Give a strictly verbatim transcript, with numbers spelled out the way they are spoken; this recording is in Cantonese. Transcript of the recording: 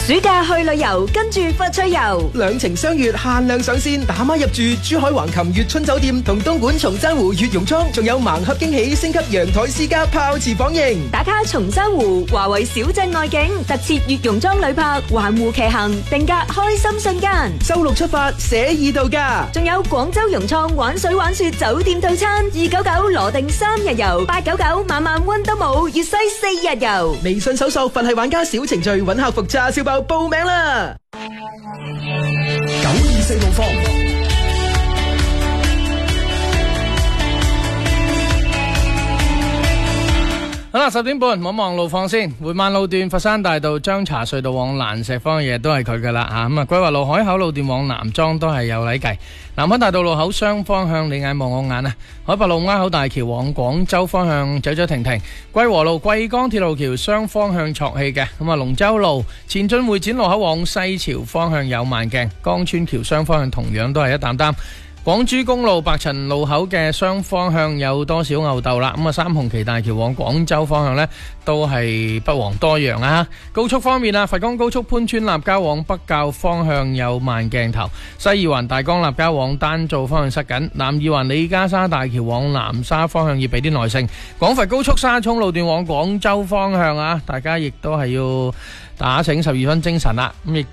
暑假去旅遊，跟住佛趣遊， 兩情相悅限量上線，打孖入住珠海橫琴悅春酒店同東莞松山湖悅榕莊，仲有盲盒驚喜，升級陽台私家泡池房型， 打卡松山湖華為小鎮外景，特設悅榕莊旅泊環湖騎行，定格開心瞬間。 周六出發寫意度假， 仲有廣州融創玩水玩雪酒店套餐，二九九羅定三日遊，八九九晚晚溫德姆粵西四日遊。 微信搜索佛系玩家小程序，揾客服叉燒包報名啦。九二四路況。 好啦，十點半望望路況先。緩慢路段佛山大道張茶隧道往蘭石方嘅嘢都係佢噶啦吓，咁啊歸華路海口路段往南莊都係有禮計。南海大道路口雙方向你眼望我眼啊，海拔路鴉口大橋往廣州方向走走停停。歸和路貴江鐵路橋雙方向錯氣嘅，咁啊龍舟路前進會展路口往西潮方向有慢鏡，江村橋雙方向同樣都係一擔擔。廣珠公路白塵路口嘅雙方向有多少牛竇啦？咁啊，三紅旗大橋往廣州方向呢都係不遑多讓啊！高速方面啊，佛岡高速潘村立交往北滘方向有慢鏡頭，西二環大江立交往丹灶方向塞緊，南二環李家沙大橋往南沙方向要俾啲耐性。廣佛高速沙涌路段往廣州方向啊，大家亦都係要打醒十二分精神啦！咁亦